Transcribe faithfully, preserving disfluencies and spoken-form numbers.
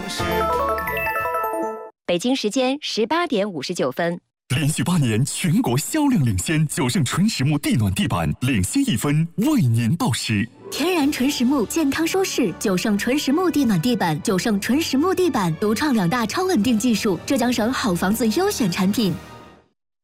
北京时间十八点五十九分。 连续八年全国销量领先，九盛纯实木地暖地板领先一分，为您报时。 天然纯实木，健康舒适。九盛纯实木地暖地板，九盛纯实木地板独创两大超稳定技术，浙江省好房子优选产品。